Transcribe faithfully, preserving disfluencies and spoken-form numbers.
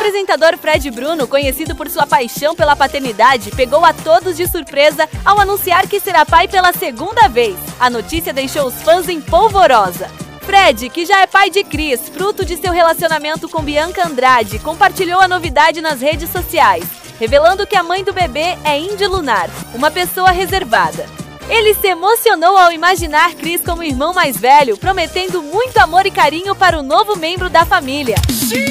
apresentador Fred Bruno, conhecido por sua paixão pela paternidade, pegou a todos de surpresa ao anunciar que será pai pela segunda vez. A notícia deixou os fãs em polvorosa. Fred, que já é pai de Cris, fruto de seu relacionamento com Bianca Andrade, compartilhou a novidade nas redes sociais, revelando que a mãe do bebê é Indy Lunar, uma pessoa reservada. Ele se emocionou ao imaginar Cris como irmão mais velho, prometendo muito amor e carinho para o novo membro da família.